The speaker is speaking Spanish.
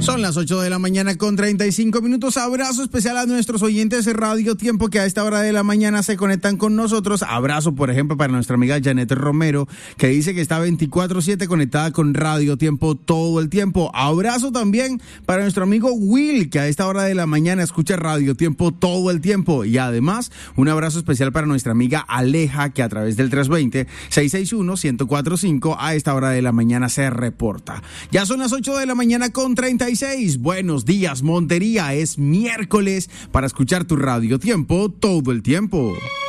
Son las 8 de la mañana con 35 minutos. Abrazo especial a nuestros oyentes de Radio Tiempo que a esta hora de la mañana se conectan con nosotros. Abrazo, por ejemplo, para nuestra amiga Janet Romero, que dice que está 24/7 conectada con Radio Tiempo todo el tiempo. Abrazo también para nuestro amigo Will, que a esta hora de la mañana escucha Radio Tiempo todo el tiempo. Y además, un abrazo especial para nuestra amiga Aleja, que a través del 320-661-1045 a esta hora de la mañana se reporta. Ya son las 8 de la mañana con 36. Buenos días, Montería. Es miércoles para escuchar tu Radio Tiempo todo el tiempo.